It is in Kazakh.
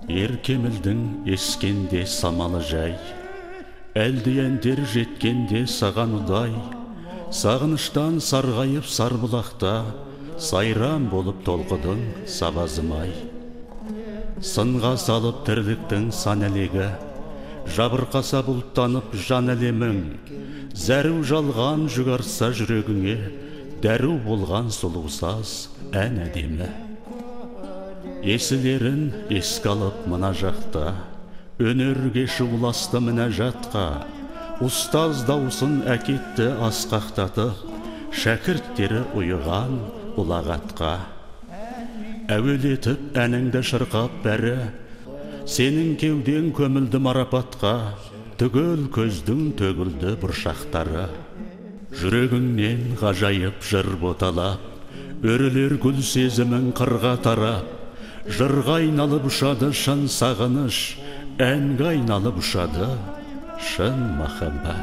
Еркемілдің ескенде самалы жай, әлдиендер жеткенде саған ұдай, сағыныштан сарғайып сарбұлақта, сайран болып толқыдың сабазымай. Сынға салып тірліктің сан әлегі, жабырқаса бұлттанып жан әлемің, зәру жалған жүгарса жүрегіңе, дәру болған сұлусаз ән әдемі. Есілерін еске алып мына жақта, өнерге шуласты мінәжатқа, ұстаз даусын әкетті асқақтатып, шәкірттері ұйыған ұлағатқа. Әуелетіп әніңді шырқап бәрі, сенің кеуден көмілді марапатқа, түгел көздің төгілді бұршақтары. Жүрегіңнен ғажайып жыр боталап, өрілер гүл сезімің қырға тарап, жырға айналып ұшады шын сағыныш, әнге айналып ұшады шын махаббат.